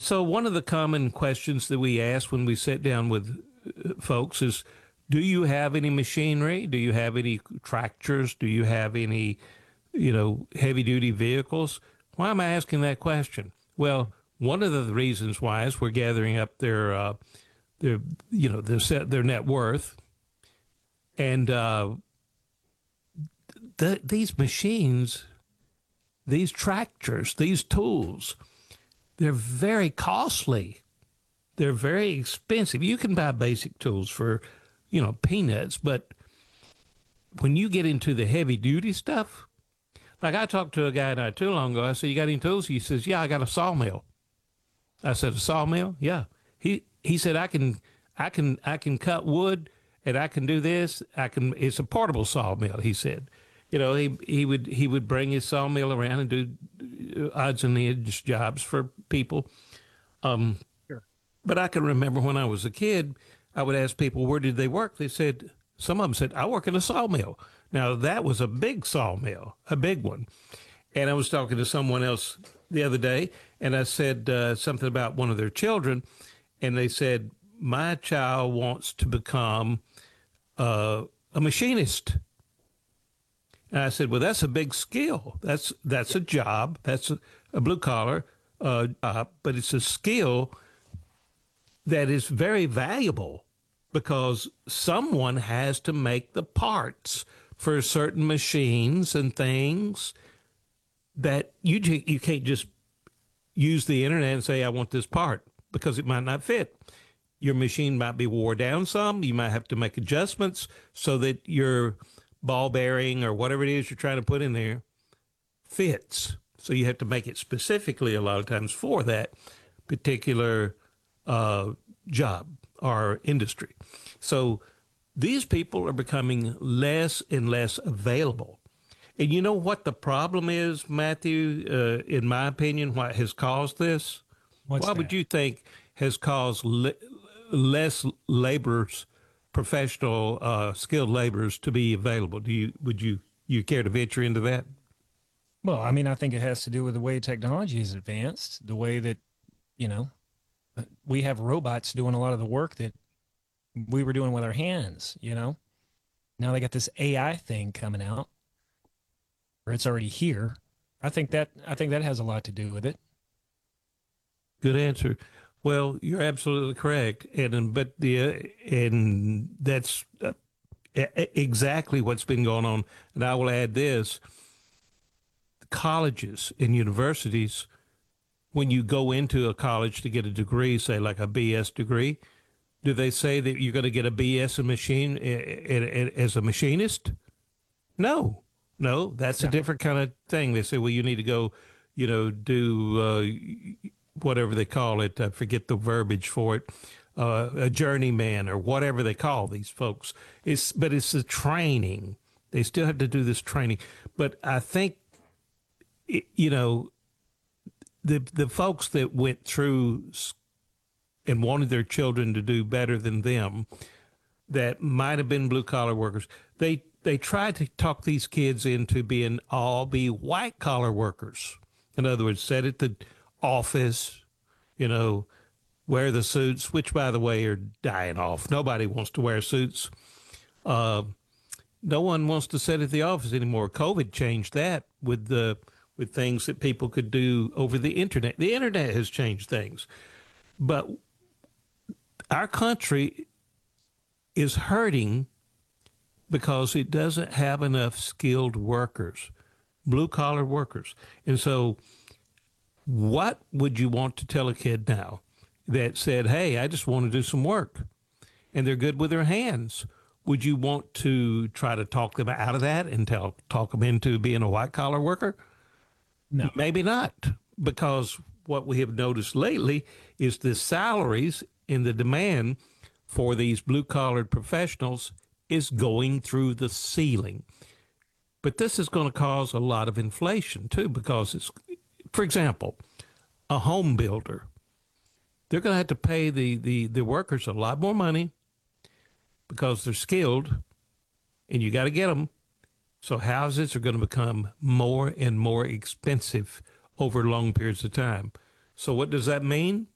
So one of the common questions that we ask when we sit down with folks is, do you have any machinery? Do you have any tractors? Do you have any, heavy duty vehicles? Why am I asking that question? Well, one of the reasons why is we're gathering up their their net worth, and these machines, these tractors, these tools, they're very costly. They're very expensive. You can buy basic tools for, peanuts, but when you get into the heavy duty stuff, like I talked to a guy not too long ago. I said, "You got any tools?" He says, "Yeah, I got a sawmill." I said, "A sawmill?" "Yeah." He said, I can cut wood and I can do this. It's a portable sawmill," he said. He would bring his sawmill around and do odds and ends jobs for people. Um, Sure. but I can remember when I was a kid, I would ask people, where did they work? They said, some of them said, "I work in a sawmill." Now, that was a big sawmill, a big one. And I was talking to someone else the other day, and I said something about one of their children, and they said, "My child wants to become a machinist." And I said, "Well, that's a big skill. That's a job. That's a blue collar job, but it's a skill that is very valuable because someone has to make the parts for certain machines and things that you can't just use the internet and say, 'I want this part,' because it might not fit. Your machine might be wore down some. You might have to make adjustments so that your ball bearing or whatever it is you're trying to put in there fits. So you have to make it specifically a lot of times for that particular job or industry. So these people are becoming less and less available. And you know what the problem is, Matthew, in my opinion, what has caused this? What's What would that? you think has caused less laborers, professional, skilled laborers to be available? Would you care to venture into that? Well, I mean, I think it has to do with the way technology has advanced, the way that, you know, we have robots doing a lot of the work that we were doing with our hands. Now they got this AI thing coming out, or it's already here. I think that has a lot to do with it. Good answer. Well, you're absolutely correct, and that's exactly what's been going on. And I will add this: colleges and universities, when you go into a college to get a degree, say like a BS degree, do they say that you're going to get a BS in as a machinist? No, no, that's a No. different kind of thing. They say, well, you need to go, do whatever they call it. I forget the verbiage for it. A journeyman or whatever they call these folks. But it's the training. They still have to do this training. But I think, you know, the folks that went through and wanted their children to do better than them, that might have been blue collar workers. They tried to talk these kids into be white collar workers. In other words, sit at the office, you know, wear the suits, which by the way are dying off. Nobody wants to wear suits. Uh, no one wants to sit at the office anymore. COVID changed that with things that people could do over the internet. The internet has changed things, but our country is hurting because it doesn't have enough skilled workers, blue collar workers. And so, what would you want to tell a kid now that said, "Hey, I just want to do some work," and they're good with their hands? Would you want to try to talk them out of that and talk them into being a white collar worker? No. Maybe not, because what we have noticed lately is the salaries and the demand for these blue collared professionals is going through the ceiling. But this is going to cause a lot of inflation too, because for example, a home builder, they're going to have to pay the workers a lot more money because they're skilled and you got to get them. So houses are going to become more and more expensive over long periods of time. So what does that mean?